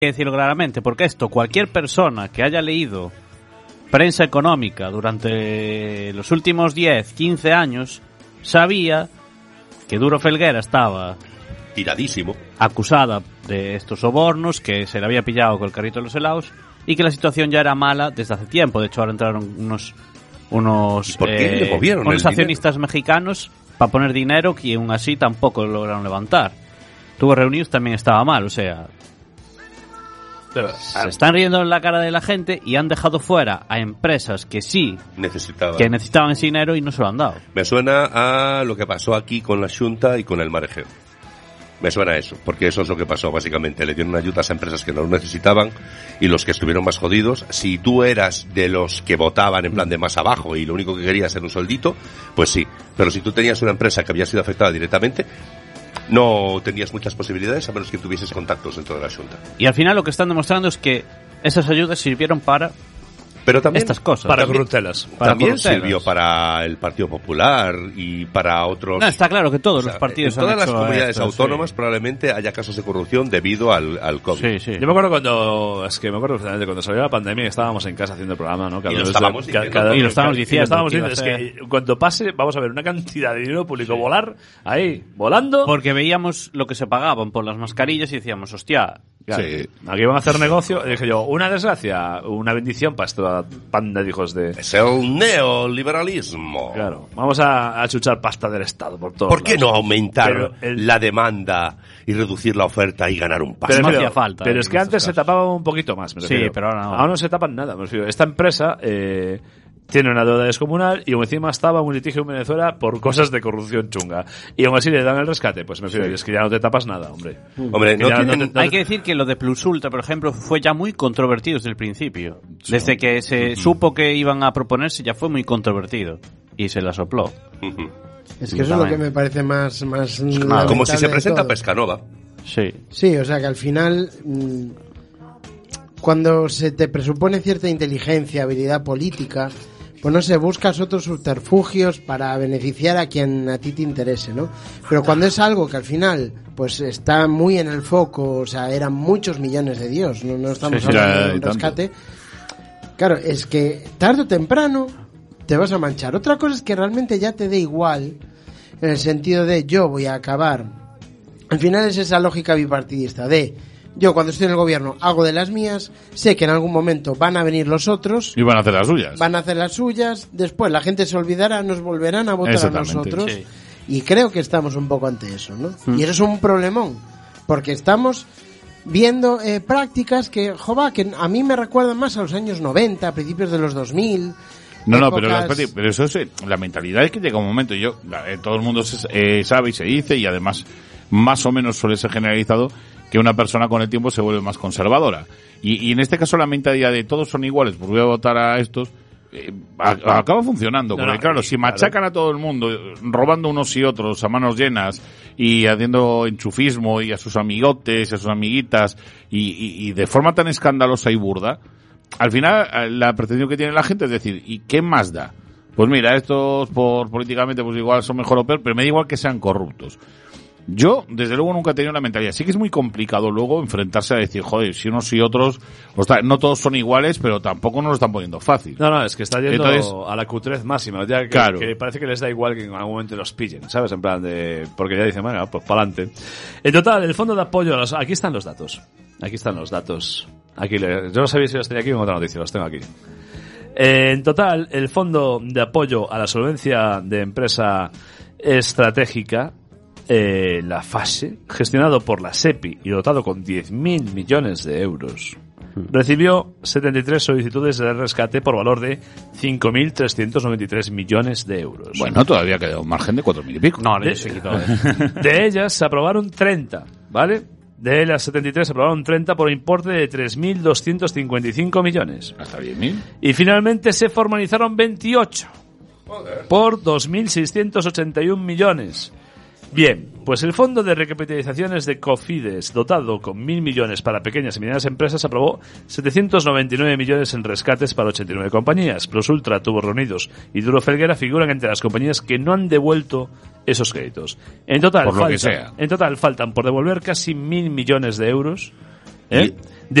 que decirlo claramente, porque esto cualquier persona que haya leído prensa económica durante los últimos 10, 15 años sabía que Duro Felguera estaba tiradísimo, acusada de estos sobornos, que se le había pillado con el carrito de los helados y que la situación ya era mala desde hace tiempo. De hecho, ahora entraron unos accionistas mexicanos para poner dinero que aún así tampoco lo lograron levantar. Tuvo Reunidos también estaba mal, o sea, pero se están riendo en la cara de la gente y han dejado fuera a empresas que sí necesitaban ese dinero y no se lo han dado. Me suena a lo que pasó aquí con la Xunta y con el Marejeo. Me suena a eso, porque eso es lo que pasó básicamente. Le dieron ayudas a empresas que no lo necesitaban y los que estuvieron más jodidos, si tú eras de los que votaban en plan de más abajo y lo único que querías era un soldito, pues sí. Pero si tú tenías una empresa que había sido afectada directamente, no tenías muchas posibilidades a menos que tuvieses contactos dentro de la Xunta. Y al final lo que están demostrando es que esas ayudas sirvieron para estas cosas. Para corruptelas. También sirvió para el Partido Popular y para otros. No, está claro que todos los partidos en todas las comunidades autónomas probablemente haya casos de corrupción debido al COVID. Sí. Yo me acuerdo cuando salió la pandemia, estábamos en casa haciendo el programa, ¿no? Y lo estábamos diciendo. Es que cuando pase vamos a ver una cantidad de dinero público volando. Porque veíamos lo que se pagaban por las mascarillas y decíamos, hostia, claro, aquí van a hacer negocio. Y dije yo, una desgracia, una bendición para esta panda de hijos de... Es el neoliberalismo. Claro, vamos a chuchar pasta del Estado por todos ¿Por qué lados? no aumentar la demanda y reducir la oferta y ganar un paso? Pero no hacía falta. Pero es que antes se tapaba un poquito más, me refiero. Sí, pero ahora no. Ahora no se tapan nada, me refiero. Esta empresa tiene una deuda descomunal y aún encima estaba en un litigio en Venezuela por cosas de corrupción chunga. Y aún así le dan el rescate. Pues me refiero, es que ya no te tapas nada, hombre. Hay que decir que lo de Plus Ultra, por ejemplo, fue ya muy controvertido desde el principio. Desde que se supo que iban a proponerse ya fue muy controvertido. Y se la sopló. Es que eso es lo que me parece más como si se presenta Pescanova. Sí, o sea que al final... cuando se te presupone cierta inteligencia, habilidad política, pues no sé, buscas otros subterfugios para beneficiar a quien a ti te interese, ¿no? Pero cuando es algo que al final pues está muy en el foco, o sea, eran muchos millones de Dios, no estamos hablando de un rescate. Claro, es que tarde o temprano te vas a manchar. Otra cosa es que realmente ya te dé igual, en el sentido de yo voy a acabar. Al final es esa lógica bipartidista de yo cuando estoy en el gobierno hago de las mías, sé que en algún momento van a venir los otros y van a hacer las suyas. Después la gente se olvidará, nos volverán a votar a nosotros. Sí. Y creo que estamos un poco ante eso, ¿no? Y eso es un problemón, porque estamos viendo prácticas que a mí me recuerdan más a los años 90, a principios de los 2000. Pero eso es la mentalidad, es que llega un momento, todo el mundo sabe y se dice, y además más o menos suele ser generalizado, que una persona con el tiempo se vuelve más conservadora. Y en este caso la mentalidad de todos son iguales, pues voy a votar a estos, acaba funcionando. Porque claro, si machacan a todo el mundo, robando unos y otros a manos llenas y haciendo enchufismo y a sus amigotes y a sus amiguitas y de forma tan escandalosa y burda, al final la percepción que tiene la gente es decir, ¿y qué más da? Pues mira, estos políticamente pues igual son mejor o peor, pero me da igual que sean corruptos. Yo, desde luego, nunca he tenido la mentalidad. Sí que es muy complicado luego enfrentarse a decir, joder, si unos y otros, no todos son iguales, pero tampoco nos lo están poniendo fácil. No, es que está yendo a la cutrez máxima. Ya que parece que les da igual que en algún momento los pillen, ¿sabes? En plan de... Porque ya dicen, bueno, pues para adelante. En total, el fondo de apoyo a aquí están los datos. Aquí, yo no sabía si los tenía aquí o en otra noticia, los tengo aquí. En total, el fondo de apoyo a la solvencia de empresa estratégica, la fase, gestionado por la SEPI y dotado con 10.000 millones de euros, recibió 73 solicitudes de rescate por valor de 5.393 millones de euros. Bueno, todavía queda un margen de 4.000 y pico. No, se quitó. De ellas se aprobaron 30, ¿vale? De las 73 se aprobaron 30 por importe de 3.255 millones. Hasta 10.000. Y finalmente se formalizaron 28 por 2.681 millones. Bien, pues el Fondo de Recapitalizaciones de Cofides, dotado con 1.000 millones para pequeñas y medianas empresas, aprobó 799 millones en rescates para 89 compañías. Plus Ultra, Tubos Reunidos y Duro Felguera figuran entre las compañías que no han devuelto esos créditos. En total faltan por devolver casi 1.000 millones de euros ¿Eh?